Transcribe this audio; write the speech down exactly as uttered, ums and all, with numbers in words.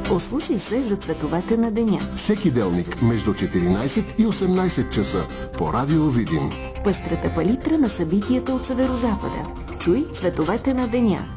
Ослушай се за цветовете на деня. Всеки делник между четиринайсет и осемнайсет часа по Радио Видин. Пъстрата палитра на събитията от Северозапада. Чуй цветовете на деня.